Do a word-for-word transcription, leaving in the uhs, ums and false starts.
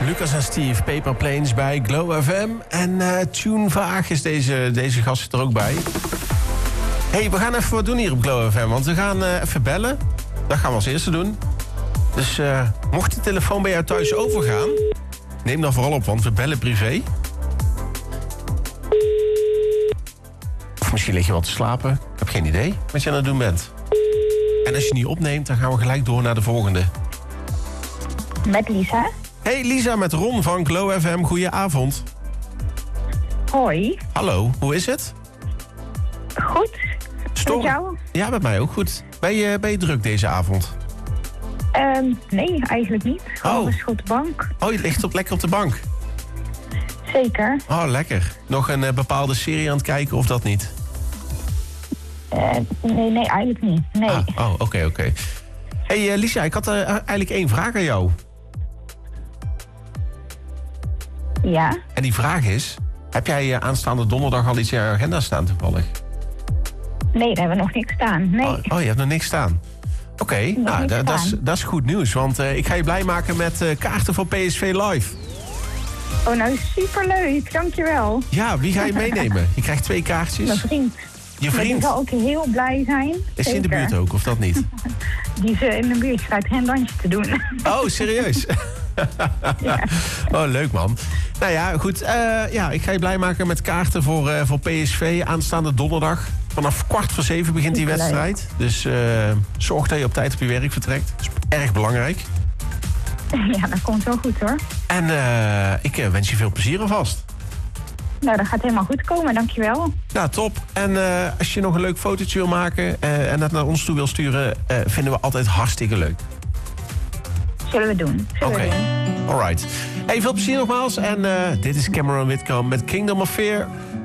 Lucas en Steve, Paper Planes bij Glow F M. En uh, Tune Vaag is deze, deze gast er ook bij. Hey, we gaan even wat doen hier op Glow F M, want we gaan uh, even bellen. Dat gaan we als eerste doen. Dus uh, mocht de telefoon bij jou thuis overgaan, neem dan vooral op, want we bellen privé. Of misschien lig je wel te slapen. Ik heb geen idee wat je aan het doen bent. En als je niet opneemt, dan gaan we gelijk door naar de volgende. Met Lisa. Hey Lisa, met Ron van Glow F M. Goedenavond. Hoi. Hallo, hoe is het? Goed. Storm? Met jou? Ja, met mij ook goed. Ben je, ben je druk deze avond? Um, nee, eigenlijk niet. Gewoon Oh. eens op de bank. Oh, je ligt op, lekker op de bank. Zeker. Oh, lekker. Nog een uh, bepaalde serie aan het kijken of dat niet? Uh, nee, nee, eigenlijk niet. Nee. Ah, oh, oké, okay, oké. Okay. Hey uh, Lisa, ik had uh, eigenlijk één vraag aan jou. Ja? En die vraag is, heb jij uh, aanstaande donderdag al iets in je agenda staan toevallig? Nee, daar hebben we nog niks staan. Nee. Oh, oh je hebt nog niks staan. Oké, okay, nou, da- dat is- dat is goed nieuws. Want uh, ik ga je blij maken met uh, kaarten voor P S V Live. Oh, nou superleuk. Dankjewel. Ja, wie ga je meenemen? Je krijgt twee kaartjes. Mijn vriend. Je Maar die vriend? zal ook heel blij zijn. Is hij in de Zeker. buurt ook, of dat niet? Die is uh, in de buurt, staat geen dansje te doen. Oh, serieus? Ja. Oh, leuk man. Nou ja, goed. Uh, ja, ik ga je blij maken met kaarten voor, uh, voor P S V aanstaande donderdag. Vanaf kwart voor zeven begint die Superleuk. wedstrijd. Dus uh, zorg dat je op tijd op je werk vertrekt. Dat is erg belangrijk. Ja, dat komt wel goed hoor. En uh, ik uh, wens je veel plezier alvast. Nou, dat gaat helemaal goed komen, dankjewel. Nou, top. En uh, als je nog een leuk fotootje wil maken uh, en dat naar ons toe wil sturen, uh, vinden we altijd hartstikke leuk. Zullen we doen. Oké, Zullen we doen. alright. Hey, veel plezier nogmaals. En uh, dit is Cameron Whitcomb met Kingdom of Fear.